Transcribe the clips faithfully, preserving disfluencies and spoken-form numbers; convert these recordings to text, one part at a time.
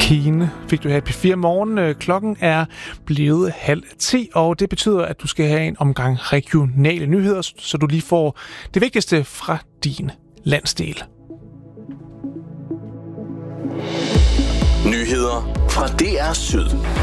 Kine fik du her i P fire Morgen. Klokken er blevet halv ti, og det betyder, at du skal have en omgang regionale nyheder, så du lige får det vigtigste fra din landsdel. Nyheder fra D R Syd.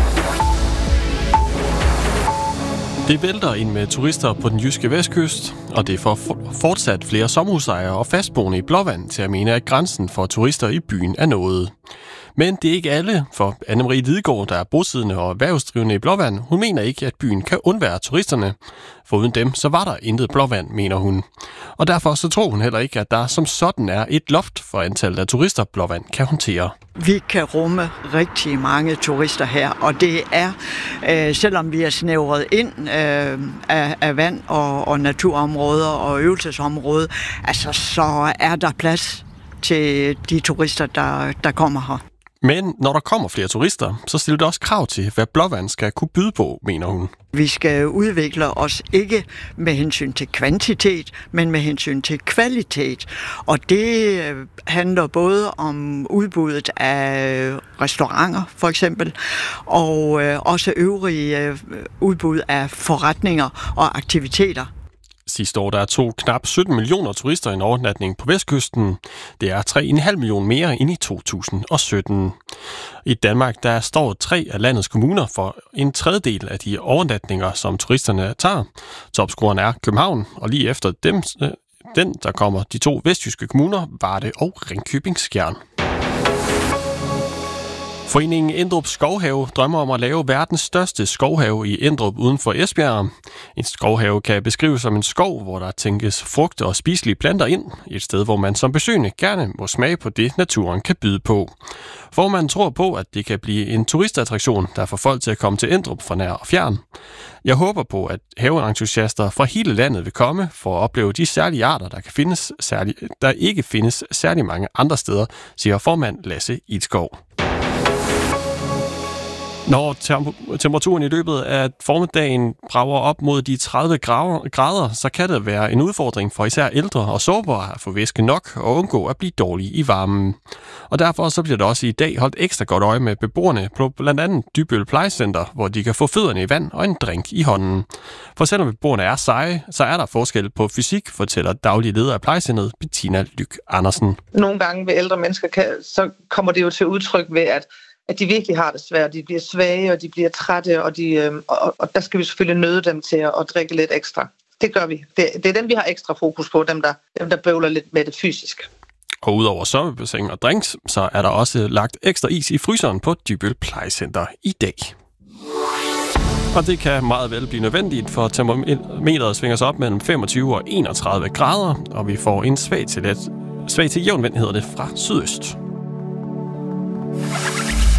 Det vælter ind med turister på den jyske vestkyst, og det får fortsat flere sommerhusejere og fastboende i Blåvand til at mene, at grænsen for turister i byen er nået. Men det er ikke alle, for Anne-Marie Lidegaard, der er bosiddende og erhvervsdrivende i Blåvand, hun mener ikke, at byen kan undvære turisterne. For uden dem, så var der intet Blåvand, mener hun. Og derfor så tror hun heller ikke, at der som sådan er et loft for antallet af turister, Blåvand kan håndtere. Vi kan rumme rigtig mange turister her, og det er, øh, selvom vi er snævret ind øh, af, af vand og, og naturområder og øvelsesområder, altså så er der plads til de turister, der, der kommer her. Men når der kommer flere turister, så stiller det også krav til, hvad Blåvand skal kunne byde på, mener hun. Vi skal udvikle os ikke med hensyn til kvantitet, men med hensyn til kvalitet. Og det handler både om udbuddet af restauranter, for eksempel, og også øvrige udbud af forretninger og aktiviteter. Sidste år der tog knap sytten millioner turister en overnatning på vestkysten. Det er tre komma fem millioner mere end i to tusind og sytten. I Danmark der står tre af landets kommuner for en tredjedel af de overnatninger, som turisterne tager. Topscoreren er København, og lige efter dem, den der kommer de to vestjyske kommuner, Varde og Ringkøbing-Skjern. Foreningen Endrup Skovhave drømmer om at lave verdens største skovhave i Endrup uden for Esbjerg. En skovhave kan beskrives som en skov, hvor der tænkes frugte og spiselige planter ind. Et sted, hvor man som besøgende gerne må smage på det, naturen kan byde på. Formanden tror på, at det kan blive en turistattraktion, der får folk til at komme til Endrup fra nær og fjern. Jeg håber på, at haveentusiaster fra hele landet vil komme for at opleve de særlige arter, der, kan findes særlig, der ikke findes særlig mange andre steder, siger formand Lasse Idskov. Når temperaturen i løbet af formiddagen brager op mod de tredive grader, så kan det være en udfordring for især ældre og sårbare at få væske nok og undgå at blive dårlige i varmen. Og derfor så bliver der også i dag holdt ekstra godt øje med beboerne på blandt andet Dybøl Plejecenter, hvor de kan få fødderne i vand og en drink i hånden. For selvom beboerne er seje, så er der forskel på fysik, fortæller daglig leder af plejecentret Bettina Lyk Andersen. Nogle gange ved ældre mennesker, kan, så kommer det jo til udtryk ved, at at de virkelig har det svært. De bliver svage, og de bliver trætte, og, de, øh, og, og der skal vi selvfølgelig nøde dem til at, at drikke lidt ekstra. Det gør vi. Det, det er dem, vi har ekstra fokus på, dem der, dem, der bøvler lidt med det fysisk. Og udover sommerbassin og drinks, så er der også lagt ekstra is i fryseren på Dybøl Plejecenter i dag. Og det kan meget vel blive nødvendigt, for termometeret svinger sig op mellem femogtyve og enogtredive grader, og vi får en svag til, let, svag til jævn vind, hedder det, fra sydøst.